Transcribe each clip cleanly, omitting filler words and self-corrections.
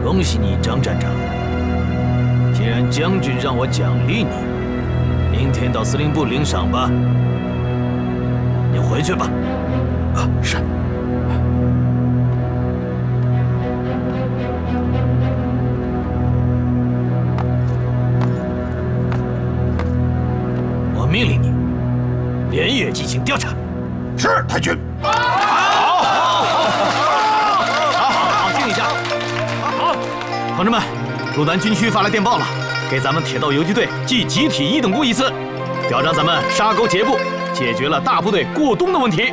恭喜你，张站长。既然将军让我奖励你，明天到司令部领赏吧。你回去吧。 啊，是。 我命令你，连夜进行调查。 是，太君。 静一下。好，同志们，鲁南军区发来电报了，给咱们铁道游击队记集体一等功一次，表彰咱们沙沟截部，解决了大部队过冬的问题。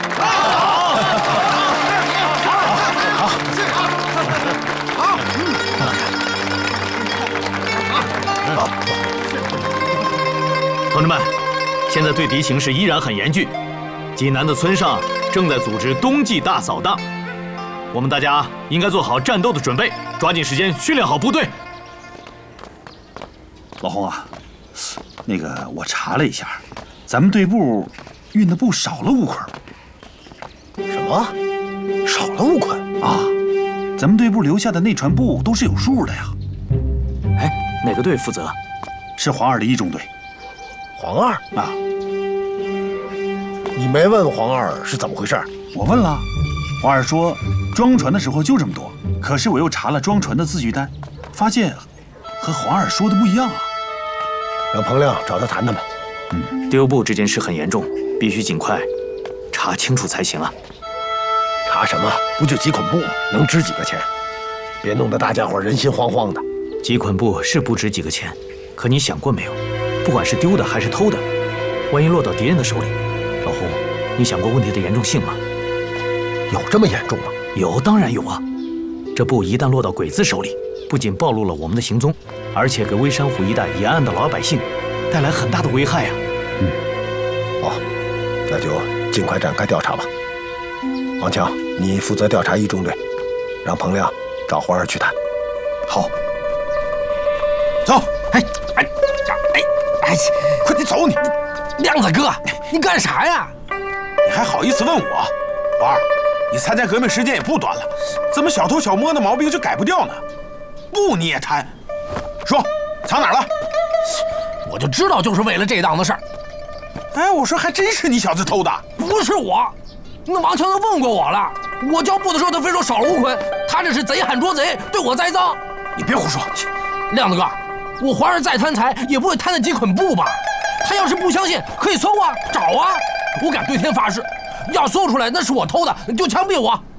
同志们，现在对敌形势依然很严峻，济南的村上正在组织冬季大扫荡，我们大家应该做好战斗的准备，抓紧时间训练好部队。 老洪啊，那个我查了一下，咱们队部运的布少了5捆。 什么？少了5捆啊？咱们队部留下的那船布都是有数的呀。 哎，哪个队负责？ 是黄二的1中队。 黄二啊？ 你没问黄二是怎么回事？ 我问了，黄二说装船的时候就这么多，可是我又查了装船的字据单，发现和黄二说的不一样啊。 让彭亮找他谈谈吧。 丢布这件事很严重，必须尽快查清楚才行啊。 查什么？不就几捆布吗？能值几个钱？别弄得大家伙人心惶惶的。 几捆布是不值几个钱，可你想过没有？不管是丢的还是偷的，万一落到敌人的手里，老胡，你想过问题的严重性吗？ 有这么严重吗？ 有，当然有啊。这布一旦落到鬼子手里，不仅暴露了我们的行踪，而且给微山湖一带沿岸的老百姓带来很大的危害啊。 好，那就尽快展开调查吧。王强，你负责调查1中队，让彭亮找黄二去谈。 好。走。 快点走你！ 亮子哥，你干啥呀？ 你还好意思问我？王二，你参加革命时间也不短了，怎么小偷小摸的毛病就改不掉呢？布你也贪？说藏哪儿了？ 我就知道就是为了这档子事儿。 哎，我说还真是你小子偷的？ 不是我，那王强都问过我了。我交布的时候，他非说少了5捆，他这是贼喊捉贼，对我栽赃。 你别胡说！ 亮子哥，我黄二再贪财，也不会贪那几捆布吧？他要是不相信，可以搜啊，找啊！我敢对天发誓，要搜出来那是我偷的，就枪毙我！